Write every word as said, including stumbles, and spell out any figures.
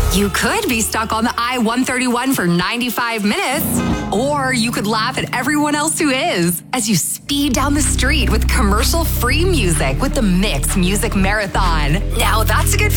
You could be stuck on the I one thirty-one for ninety-five minutes, or you could laugh at everyone else who is as you speed down the street with commercial-free music with the Mix Music Marathon. Now that's a good